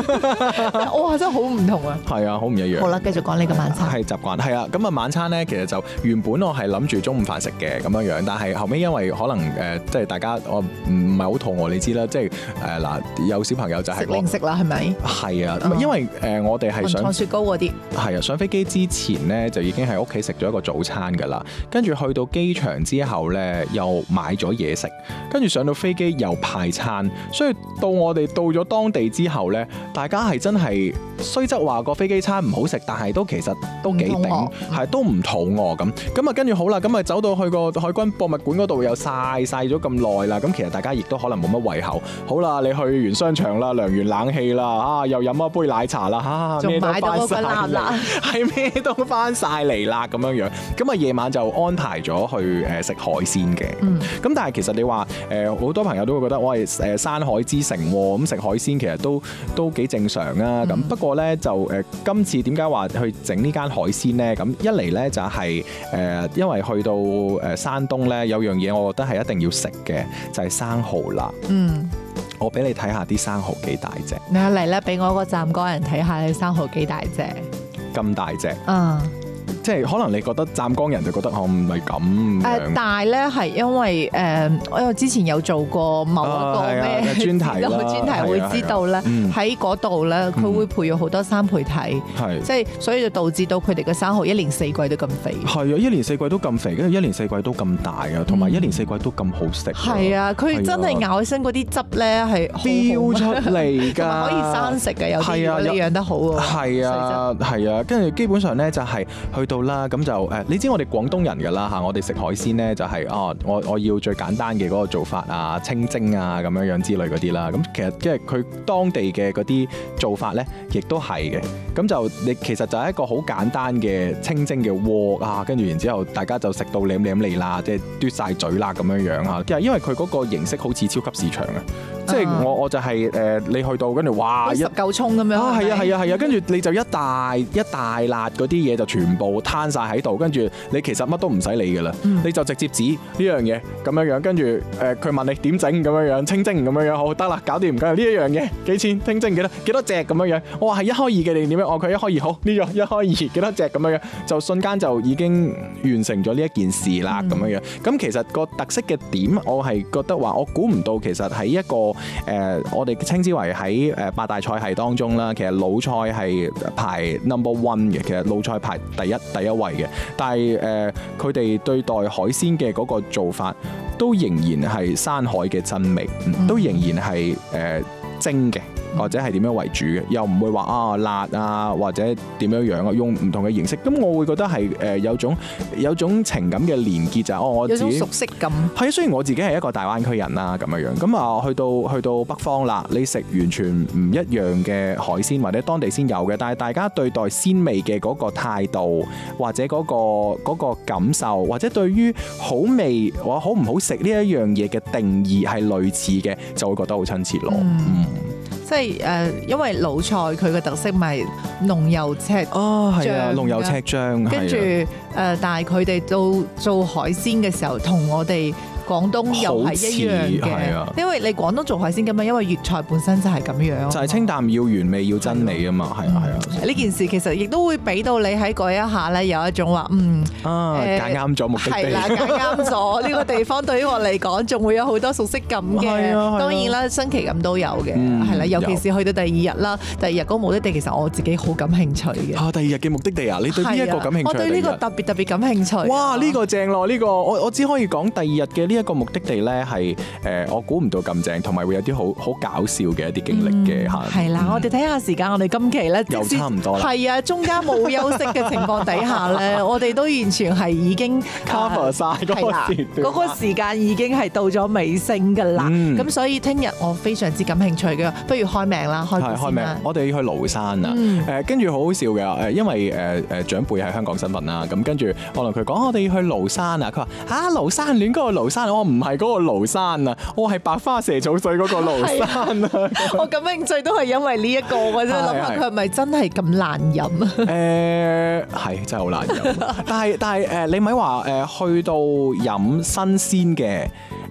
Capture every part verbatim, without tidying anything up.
哇，真係好唔同啊！ 係啊，好唔一樣。 好啦，繼續講你嘅晚餐。 係習慣係啊，咁啊晚餐咧，其實就原本我係諗住中午飯食嘅咁樣樣，但係後尾因為可能誒、呃，即係大家我唔唔係好肚餓，你知啦，即係誒嗱有小朋友就係食零食啦，係咪？ 係啊， 嗯、 因為誒、呃、我哋係想糖雪糕嗰啲。 係啊，上飛機之前咧就已經喺屋企食咗一個早餐㗎啦，跟住去到機場之後咧又買咗嘢食，跟住上到飛機又派餐，所以到我哋到咗當地之後咧，大家係真係雖則話個飛機餐唔好食，但係都其實都幾頂，係都唔肚餓咁。咁啊跟住好啦，咁啊走到去個海軍博物館嗰度又曬曬咗咁耐啦，咁其實大家亦都可能冇乜胃口。好啦，你去完商場啦，涼完冷氣啦，啊又飲一杯奶茶啦，嚇咩都翻曬嚟，係咩都翻曬嚟啦咁樣樣。咁啊夜晚就安排咗去誒食海鮮嘅。咁、嗯、但係其實你話誒好多朋友都會覺得我係誒山海之城喎，咁食海鮮其實都都幾正常啊。咁、嗯、不過咧就誒今次點解話去整呢間海鮮咧？咁一嚟咧就係、是、誒、呃、因為去到誒山東咧有樣嘢，我覺得係一定要食嘅，就係、是、生蠔啦。嗯，我俾你睇下啲生蠔幾大隻。 你嚟咧，俾我個湛江人睇下你生蠔幾大隻。 咁大隻。 嗯。 即係可能你覺得湛江人就覺得我唔係咁誒， 但係咧係因為誒、呃，我有之前有做過某一個咩專題啦，專題會知道咧喺嗰度咧，佢、嗯、會培育好多生培體，即係所以就導致到佢哋嘅生蠔一年四季都咁肥。係啊， 一年四季都咁肥，跟住一年四季都咁大啊，同埋一年四季都咁好食。係啊，佢真係咬起身嗰啲汁咧係飆出嚟㗎， 可以生食嘅，有啲如果你養得好喎。 係啊，係啊，跟住基本上咧就係去到啦，咁就誒，你知我哋廣東人㗎啦嚇，我哋食海鮮咧就係、是、哦，我我要最簡單嘅嗰個做法啊，清蒸啊咁樣樣之類嗰啲啦。咁其實即係佢當地嘅嗰啲做法咧，亦都係嘅。咁就你其實就係一個好簡單嘅清蒸嘅鍋啊，跟住然之後大家就食到舐舐脷啦，即係嘟晒嘴啦咁樣樣嚇。因為佢嗰個形式好似超級市場啊。即係我我就係、是、誒、呃、你去到跟住哇一嚿葱咁樣啊， 係啊係啊係啊，跟住你就一大一大辣嗰啲嘢就全部攤晒喺度，跟住你其實乜都唔使理㗎啦，嗯、你就直接指呢樣嘢咁樣樣，跟住誒佢問你點整咁樣樣，清蒸咁樣樣，好得啦，搞掂唔緊要呢一樣嘢幾錢？清蒸幾多幾多隻咁樣樣？我話係一開二嘅定點樣？我佢一開二好呢、這個一開二幾多隻咁樣樣，就瞬間就已經完成咗呢一件事啦咁樣樣。咁其實個特色嘅點，我係覺得話我估唔到，其實喺一個誒、呃，我哋稱之為喺誒八大菜系當中啦，其實魯菜係排 number one 嘅，其實魯菜排第一第一位嘅。但係誒，佢哋對待海鮮嘅嗰個做法，都仍然係山海嘅真味，都仍然係誒、呃、蒸嘅。或者係點樣為主嘅，又唔會話啊辣啊或者點樣樣啊，用唔同嘅形式，咁我會覺得係誒有種有種情感嘅連結就係、是、哦我自己有種熟悉感。 係，雖然我自己係一個大灣區人啦咁樣樣，咁啊去到去到北方啦，你食完全唔一樣嘅海鮮或者當地先有嘅，但係大家對待鮮味嘅嗰個態度或者嗰、嗰個嗰個感受，或者對於好味或好唔好食呢一樣嘢嘅定義係類似嘅，就會覺得好親切咯。嗯。嗯即係誒、呃，因為魯菜佢嘅特色咪濃油赤哦，係啊，濃油赤醬， 跟住誒，但係佢哋做做海鮮嘅時候，同我哋廣東又係一樣嘅，啊、因為你廣東做海鮮咁嘛，因為粵菜本身就係咁樣，就係清淡要原味要真味啊嘛，係啊係啊。呢、 嗯、件事其實亦都會俾到你喺嗰一下咧有一種話嗯啊揀啱咗目的地， 係啦揀啱咗呢個地方對於我嚟講，仲會有好多熟悉感嘅。啊啊、當然啦，新奇感都有嘅，係啦、嗯，尤其是去到第二日啦，第二日嗰個目的地其實我自己好感興趣嘅。 啊，第二日嘅目的地啊，你對呢一個感興趣？ 我對呢個特別特別感興趣。 哇，呢、呢個正咯，呢、呢個我我只可以講第二日嘅呢一個目的地咧係誒，我估唔到咁正，同埋會有啲好好搞笑嘅一啲經歷嘅嚇。係啦、 嗯，我哋睇下時間，我哋今期咧又差唔多啦。 係啊，中間冇休息嘅情況底下咧，我哋都完全係已經 cover 晒嗰個時段。 嗰個時間已經係到咗尾聲㗎啦。咁、嗯、所以聽日我非常之感興趣嘅，不如開名啦，開開名。我哋要去廬山啊！誒，跟住好好笑嘅誒，因為誒誒長輩係香港身份啦，咁跟住可能佢講我哋要去廬山啊，佢話嚇廬山戀嗰個廬山，我唔係嗰個廬山啊，我係白花蛇草水嗰個廬山啊！ 我感興趣都係因為呢一個嘅啫，諗下佢係咪真係咁難飲啊？誒係真係好難飲，但係但係誒你咪話誒去到飲新鮮嘅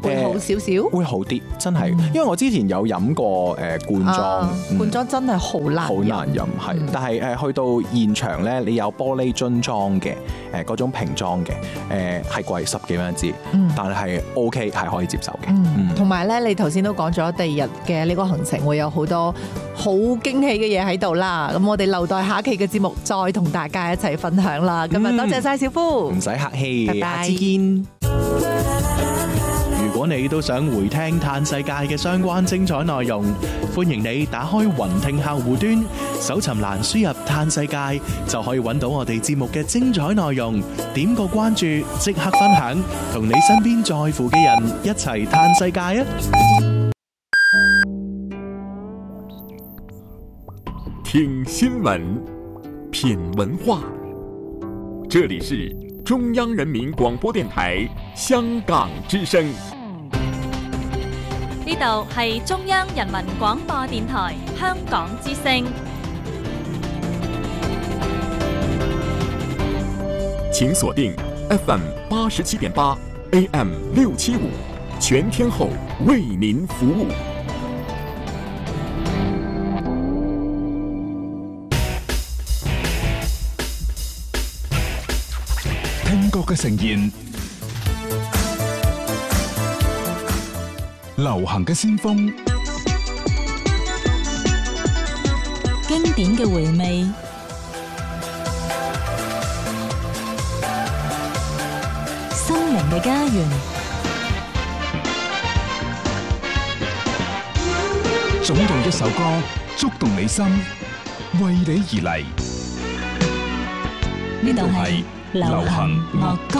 會好少少， 會好啲，真係。因為我之前有飲過誒罐裝， 罐裝真係好難， 好難飲係。但係誒去到現場咧，你有玻璃樽裝嘅誒嗰種瓶裝嘅誒係貴十幾蚊一支，但係 OK 係可以接受嘅。 同埋咧，你頭先都講咗第二日嘅呢個行程會有好多好驚喜嘅嘢喺度啦。咁我哋留待下一期嘅節目再同大家一齊分享啦。今日多謝晒小夫， 唔使客氣， 拜拜， 下次見。 如果你都想回聽嘆世界嘅相關精彩內容，歡迎你打開雲聽客戶端，搜尋欄輸入嘆世界，就可以揾到我哋節目嘅精彩內容。點個關注，即刻分享，同你身邊在乎嘅人一齊嘆世界啊！ 聽新聞，品文化，這裏是中央人民廣播電台香港之聲。 呢度係中央人民廣播電台香港之聲。 請鎖定 F M 八十七點八 A M 六七五，全天候為您服務。 聽覺嘅盛宴，流行嘅先鋒， 經典嘅回味，心靈嘅家園， 總有一首歌觸動你心，為你而嚟。 呢度係流行樂歌。